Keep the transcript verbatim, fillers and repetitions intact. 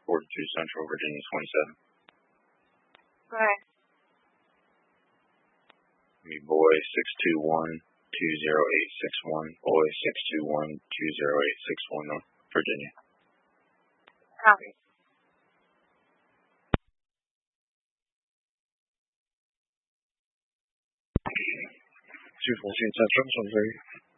forty-two Central, Virginia twenty-seven. Go ahead. Me boy six two one, two zero eight six one, boy six two one, two zero eight six one, Virginia. Copy. two fourteen Central, I'm sorry.